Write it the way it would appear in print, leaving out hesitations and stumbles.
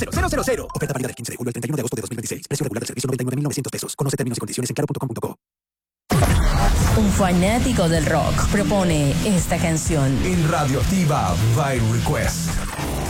000. Oferta válida del 15 de julio al 31 de agosto de 2026. Precio regular del servicio $99,900. Conoce términos y condiciones en claro.com.co. Un fanático del rock propone esta canción en Radioactiva by Request.